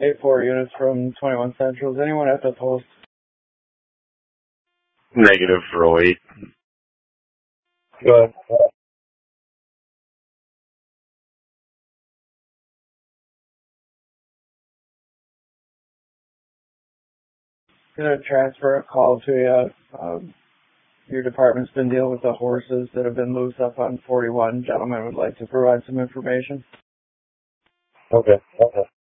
8-4 units from 21 Central. Is anyone at the post? Negative for 08. Go ahead. Gonna transfer a call to you. Your department's been dealing with the horses that have been loose up on 41. Gentleman would like to provide some information. Okay.